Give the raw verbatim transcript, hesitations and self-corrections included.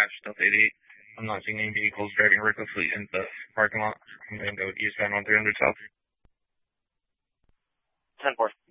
Delta eighty-eight. I'm not seeing any vehicles driving recklessly in the parking lot. I'm going to go eastbound on three hundred south. ten four.